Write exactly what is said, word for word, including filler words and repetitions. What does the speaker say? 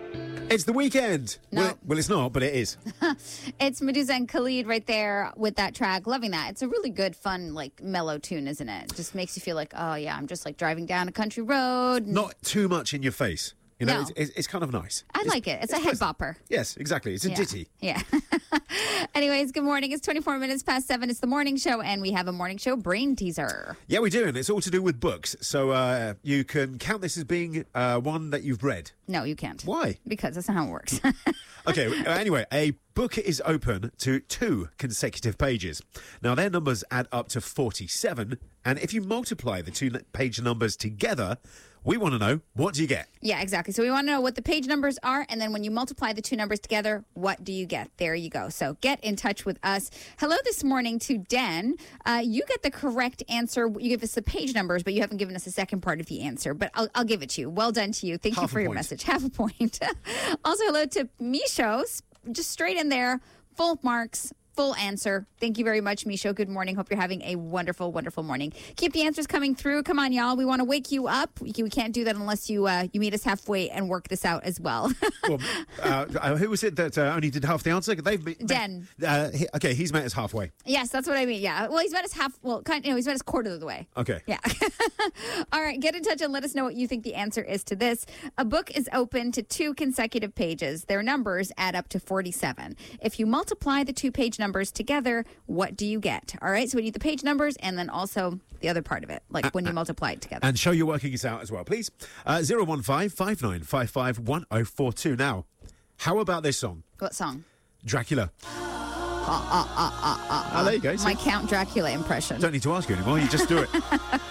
It's the weekend. No. Well, it- well, it's not, but it is. It's Medusa and Khalid right there with that track. Loving that. It's a really good, fun, like, mellow tune, isn't it? It just makes you feel like, oh, yeah, I'm just, like, driving down a country road. Not too much in your face. You know, No. it's, it's, it's kind of nice. I It's- like it. It's, a head pleasant. bopper. Yes, exactly. It's a Yeah. ditty. Yeah. Anyways, good morning. It's twenty-four minutes past seven. It's the morning show, and we have a morning show brain teaser. Yeah, we do, and it's all to do with books. So uh, you can count this as being uh, one that you've read. No, you can't. Why? Because that's not how it works. Okay, uh, anyway, a book is open to two consecutive pages. Now, their numbers add up to forty-seven, and if you multiply the two n- page numbers together, we want to know, what do you get? Yeah, exactly. So we want to know what the page numbers are, and then when you multiply the two numbers together, what do you get? There you go. So get in touch with us. Hello this morning to Den. Uh, you get the correct answer. You give us the page numbers, but you haven't given us the second part of the answer. But I'll, I'll give it to you. Well done to you. Thank Half you a for your point. message. Half a point. Also, hello to Misho. Just straight in there. Full marks. Full answer. Thank you very much, Misho. Good morning. Hope you're having a wonderful, wonderful morning. Keep the answers coming through. Come on, y'all. We want to wake you up. We we can't do that unless you uh, you meet us halfway and work this out as well. Well, uh, uh, who was it that uh, only did half the answer? They've met, Den. Uh, he, okay, he's met us halfway. Yes, that's what I mean. Yeah. Well, he's met us half. Well, kind. You know, he's met us quarter of the way. Okay. Yeah. All right. Get in touch and let us know what you think the answer is to this. A book is open to two consecutive pages. Their numbers add up to forty-seven. If you multiply the two page numbers together, what do you get? All right. So we need the page numbers and then also the other part of it, like when you multiply it together. And show you're working it out as well, please. Uh, zero one five five nine five five one zero four two. Now, how about this song? What song? Dracula. Ah, ah, ah, ah, ah. Oh, there you go. My See? Count Dracula impression. Don't need to ask you anymore. You just do it.